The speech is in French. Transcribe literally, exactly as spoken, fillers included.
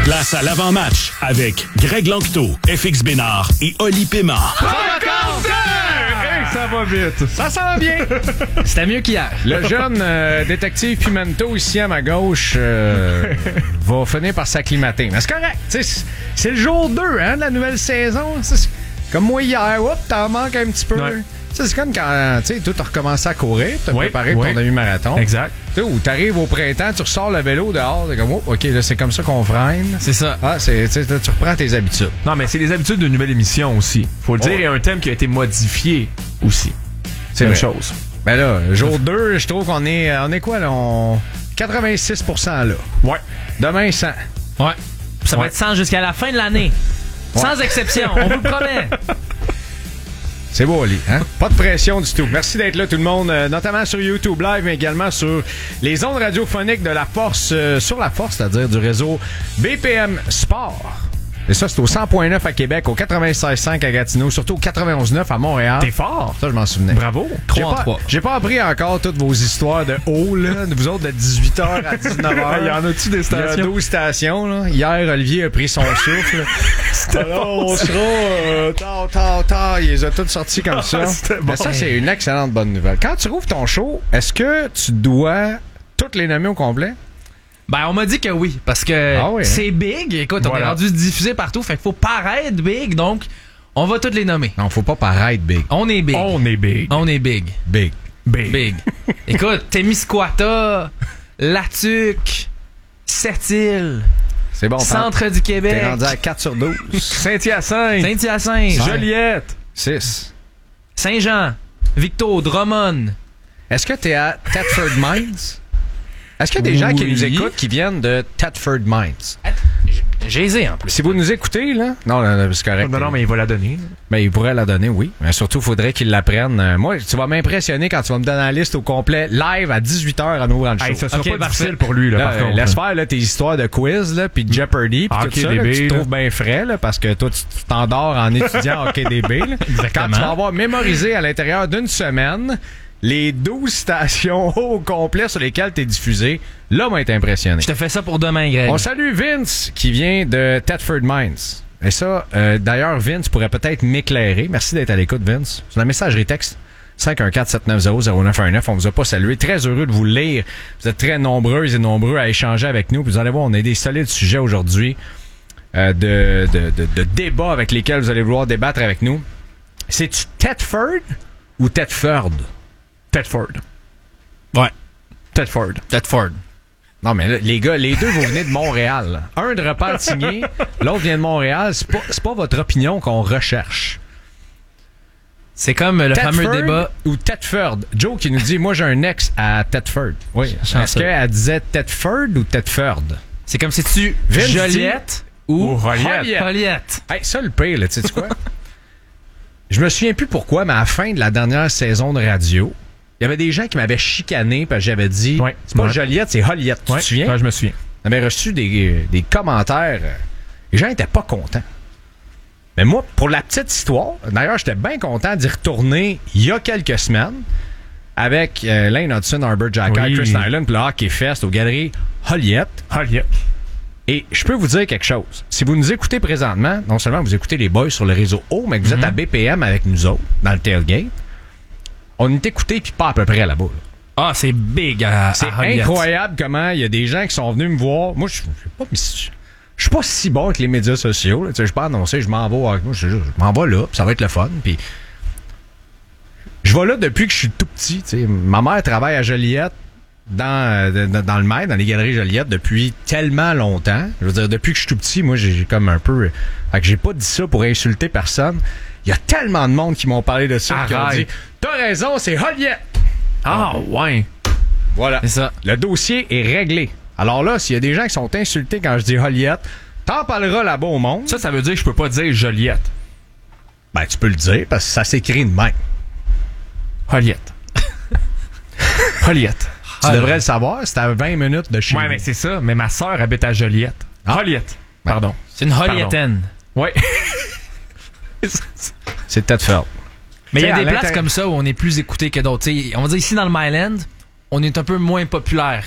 Place à l'avant-match avec Greg Lanctot, F X Bénard et Oli Paiement. Hey, ça va vite. Ça sent bien. C'était mieux qu'hier. Le jeune euh, détective Pimento, ici à ma gauche, euh, va finir par s'acclimater. Mais c'est correct. C'est, c'est le jour deux hein, de la nouvelle saison. C'est comme moi hier. Oups, t'en manques un petit peu. Ouais. C'est comme quand tu sais, toi, t'as recommencé à courir, t'as Oui, préparé pour oui. ton demi-marathon. Exact. Tu sais, où t'arrives au printemps, tu ressors le vélo dehors, t'es comme, oh, OK, là, c'est comme ça qu'on freine. C'est ça. Ah, c'est, tu sais, tu reprends tes habitudes. Non, mais c'est les habitudes d'une nouvelle émission aussi. Faut le dire, Oh. il y a un thème qui a été modifié aussi. C'est une vrai. chose. Ben là, jour deux, je trouve qu'on est, on est quoi, là? On... quatre-vingt-six pour cent là. Ouais. Demain, cent. Ouais. Ça va Ouais. être cent jusqu'à la fin de l'année. Sans exception, on vous le promet. C'est beau, Ali. Hein? Pas de pression du tout. Merci d'être là, tout le monde, euh, notamment sur YouTube Live, mais également sur les ondes radiophoniques de la Force, euh, sur la Force, c'est-à-dire du réseau B P M Sport. Et ça, c'est au cent point neuf à Québec, au quatre-vingt-seize cinq à Gatineau, surtout au quatre-vingt-onze neuf à Montréal. T'es fort. Ça, je m'en souvenais. Bravo. J'ai trois en pas, trois. j'ai pas appris encore toutes vos histoires de haut, là. Vous autres, de dix-huit heures à dix-neuf heures. Il y en a-tu des Il y a stations? douze stations, là. Hier, Olivier a pris son souffle. Alors, on sera euh, tard, tard, tard. Il les a toutes sorties comme ça. C'était bon. Mais ça, c'est une excellente bonne nouvelle. Quand tu rouvres ton show, est-ce que tu dois toutes les nommer au complet? Ben, on m'a dit que oui, parce que Ah oui, hein? c'est big. Écoute, on Voilà. est rendu diffusé partout, fait qu'il faut paraître big, donc on va toutes les nommer. Non, faut pas paraître big. On est big. On est big. On est big. Big. Big. Big. Écoute, Témiscouata, Latuc, Sept-Îles, C'est bon. Centre du T'es Québec, rendu à quatre sur douze. Saint-Hyacinthe. Saint-Hyacinthe, Joliette. six. Saint-Jean, Victo, Drummond. Est-ce que t'es à Thetford Mines? Est-ce qu'il y a des gens qui Oui. nous écoutent qui viennent de Thetford Mines? J'ai en plus. Si vous nous écoutez, là... Non, non, non, c'est correct. Non, non, mais il va la donner. Ben, il pourrait la donner, oui. Mais surtout, il faudrait qu'il la prenne. Euh, moi, tu vas m'impressionner quand tu vas me donner la liste au complet, live à dix-huit heures en ouvrant le show. Hey, ça sera Ok, pas parfait. difficile pour lui, là, Là, par euh, contre. laisse faire là, tes histoires de quiz, là, puis de Jeopardy, puis Ah, tout ça, là, Hockey D B, que tu là. trouves bien frais, là, parce que toi, tu tu t'endors en étudiant en Hockey D B. Là. Quand tu vas avoir mémorisé à l'intérieur d'une semaine les douze stations au complet sur lesquelles tu es diffusé, là, m'a été impressionné. Je te fais ça pour demain, Greg. On salue Vince qui vient de Thetford Mines. Et ça, euh, d'ailleurs, Vince pourrait peut-être m'éclairer. Merci d'être à l'écoute, Vince. Sur la messagerie texte cinq un quatre sept neuf zéro zéro neuf un neuf, on vous a pas salué. Très heureux de vous lire. Vous êtes très nombreux et nombreux à échanger avec nous. Puis vous allez voir, on a des solides sujets aujourd'hui euh, de, de, de, de débats avec lesquels vous allez vouloir débattre avec nous. C'est-tu Thetford ou Thetford? Thetford. Ouais. Thetford. Thetford. Non, mais là, les gars, les deux, vous venez de Montréal. Là. Un de Repentigny, l'autre vient de Montréal. C'est pas, c'est pas votre opinion qu'on recherche. C'est comme le Thetford fameux débat. ou Thetford? Joe qui nous dit, moi j'ai un ex à Thetford. Oui. Chanceux. Est-ce qu'elle disait Thetford ou Thetford? C'est comme si tu Vince Joliette ou Ou Joliette. Joliette. Joliette. Hey, ça le pire, là, tu sais quoi? Je me souviens plus pourquoi, mais à la fin de la dernière saison de radio, il y avait des gens qui m'avaient chicané parce que j'avais dit, Ouais. c'est pas Ouais. Joliette, c'est Joliette. Tu Ouais. te souviens? Ouais, je me souviens. J'avais reçu des, des commentaires. euh, Les gens étaient pas contents. Mais moi, pour la petite histoire, d'ailleurs, j'étais bien content d'y retourner il y a quelques semaines avec euh, Lane Hudson, Arbor Jackal, Oui. Chris Nyland, puis le Hockey Fest aux Galeries Joliette. Joliette. Et je peux vous dire quelque chose. Si vous nous écoutez présentement, non seulement vous écoutez les boys sur le réseau O, mais que vous êtes à B P M avec nous autres, dans le tailgate, on est écouté puis pas à peu près là-bas. là. Ah, c'est big à, C'est à Joliette. incroyable comment il y a des gens qui sont venus me voir. Moi, je je sais pas, mais je je suis pas si bon avec les médias sociaux. Là. Tu sais, je suis pas annoncé, je m'en vais. Moi, je, je m'en vais là, puis ça va être le fun. Puis je vais là depuis que je suis tout petit. Tu sais. Ma mère travaille à Joliette, dans, dans, dans le Maine, dans les galeries Joliette, depuis tellement longtemps. Je veux dire, depuis que je suis tout petit, moi, j'ai j'ai comme un peu... Fait que j'ai pas dit ça pour insulter personne. Il y a tellement de monde qui m'ont parlé de ça, qui ont Arrête. dit « T'as raison, c'est Joliette! » Ah, ouais. Voilà. C'est ça. Le dossier est réglé. Alors là, s'il y a des gens qui sont insultés quand je dis Joliette, t'en parleras là-bas au monde. Ça, ça veut dire que je peux pas dire Joliette. Ben, tu peux le dire parce que ça s'écrit de même. Joliette. Joliette. Tu devrais le savoir, c'est à vingt minutes de chez Ouais, nous. mais c'est ça. Mais ma sœur habite à Joliette. Ah. Joliette. Pardon. C'est une Jolietaine. Ouais. C'est peut-être fait. Mais il y T'sais, a à des places l'intérieur- comme ça où on est plus écouté que d'autres. T'sais, on va dire ici dans le Myland, on est un peu moins populaire